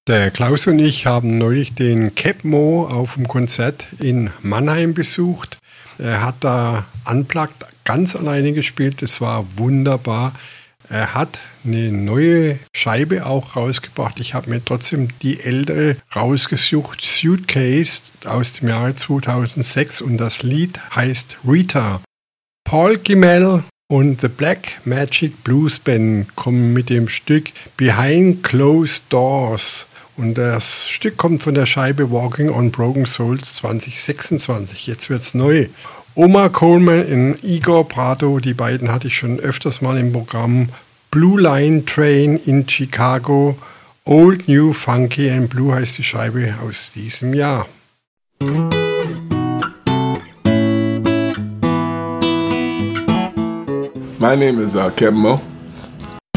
Der Klaus und ich haben neulich den Capmo auf dem Konzert in Mannheim besucht. Er hat da unplugged ganz alleine gespielt, das war wunderbar. Er hat eine neue Scheibe auch rausgebracht. Ich habe mir trotzdem die ältere rausgesucht, Suitcase aus dem Jahre 2006, und das Lied heißt Rita. Paul Gimel und The Black Magic Blues Band kommen mit dem Stück Behind Closed Doors. Und das Stück kommt von der Scheibe Walking on Broken Souls 2026. Jetzt wird's neu. Omar Coleman und Igor Prado, die beiden hatte ich schon öfters mal im Programm. Blue Line Train in Chicago. Old, New, Funky and Blue heißt die Scheibe aus diesem Jahr. My name is Keb Mo.